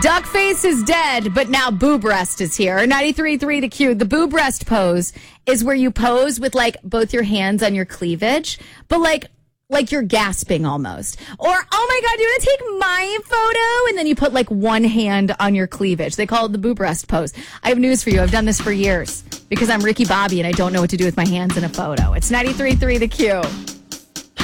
Duck face is dead, but now boob rest is here. 93.3 The Q. The boob rest pose is where you pose with like both your hands on your cleavage, but like you're gasping almost. Or, oh my God, do you want to take my photo? And then you put like one hand on your cleavage. They call it the boob rest pose. I have news for you. I've done this for years because I'm Ricky Bobby and I don't know what to do with my hands in a photo. It's 93.3 The Q.